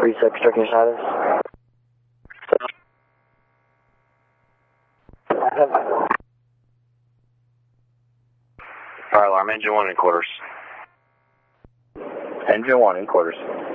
Preset construction status. Fire alarm, engine 1 in quarters. Engine 1 in quarters.